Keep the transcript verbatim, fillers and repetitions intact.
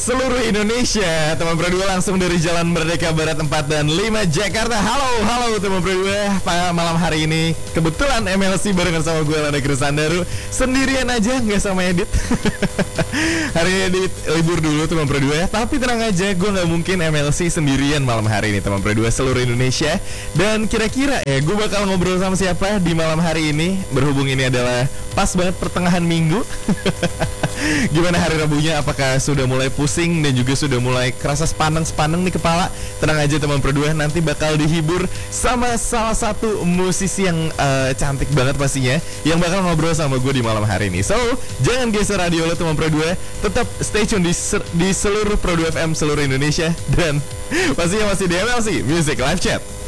seluruh Indonesia. Teman Pro dua langsung dari Jalan Merdeka Barat empat dan lima Jakarta. Halo, halo teman Pro dua. Malam hari ini kebetulan M L C barengan sama gue Lana Krisandaru. Sendirian aja, nggak sama Edit. Hari ini Edit libur dulu teman Pro dua. Tapi tenang aja, gue nggak mungkin M L C sendirian malam hari ini teman Pro dua, seluruh Indonesia. Dan kira-kira ya gue bakal ngobrol sama siapa di malam hari ini. Berhubung ini adalah pas banget pertengahan minggu. Gimana hari Rabunya? Apakah sudah mulai pusing dan juga sudah mulai kerasa sepaneng-sepaneng di kepala? Tenang aja teman Pro dua, nanti bakal dihibur sama salah satu musisi yang uh, cantik banget pastinya, yang bakal ngobrol sama gue di malam hari ini. So, jangan geser radio lo teman Pro dua, tetap stay tune di, di seluruh Pro dua F M seluruh Indonesia. Dan pastinya masih di M L C Music Live Chat.